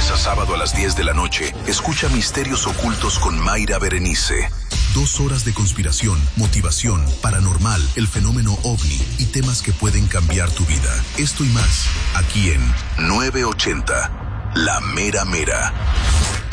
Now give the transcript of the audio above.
a sábado a las 10 de la noche, escucha Misterios Ocultos con Mayra Berenice. 2 horas de conspiración, motivación, paranormal, el fenómeno OVNI y temas que pueden cambiar tu vida. Esto y más, aquí en 980, La Mera Mera.